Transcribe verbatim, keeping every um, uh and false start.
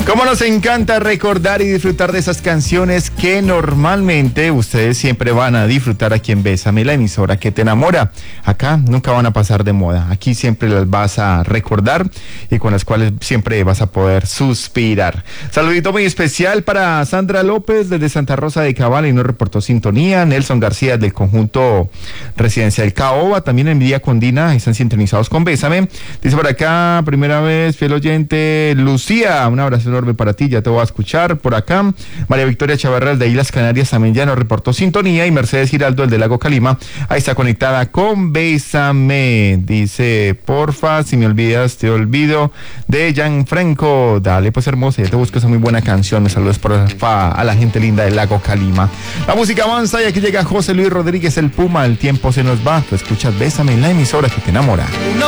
Cómo nos encanta recordar y disfrutar de esas canciones que normalmente ustedes siempre van a disfrutar aquí en Bésame, la emisora que te enamora. Acá nunca van a pasar de moda, aquí siempre las vas a recordar y con las cuales siempre vas a poder suspirar. Saludito muy especial para Sandra López desde Santa Rosa de Cabal y nos reportó sintonía. Nelson García del conjunto residencial Caoba, también en mi día con Dina, están sintonizados con Bésame. Dice por acá, primera vez, fiel oyente, Lucía, un abrazo enorme para ti, ya te voy a escuchar por acá. María Victoria Chavarral de Islas Canarias también ya nos reportó sintonía y Mercedes Giraldo, el de Lago Calima, ahí está conectada con Bésame. Dice, porfa, si me olvidas, te olvido, de Gianfranco. Dale, pues hermosa, ya te busco esa muy buena canción. Me saludos por a la gente linda del Lago Calima. La música avanza y aquí llega José Luis Rodríguez, el Puma. El tiempo se nos va. Tú escuchas Bésame en la emisora que te enamora. No